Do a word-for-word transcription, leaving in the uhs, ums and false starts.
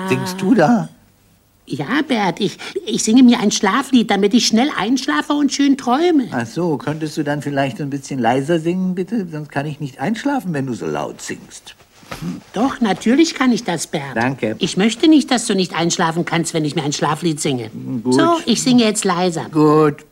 Was singst du da? Ja, Bert, ich, ich singe mir ein Schlaflied, damit ich schnell einschlafe und schön träume. Ach so, könntest du dann vielleicht ein bisschen leiser singen, bitte? Sonst kann ich nicht einschlafen, wenn du so laut singst. Doch, natürlich kann ich das, Bert. Danke. Ich möchte nicht, dass du nicht einschlafen kannst, wenn ich mir ein Schlaflied singe. Gut. So, ich singe jetzt leiser. Gut.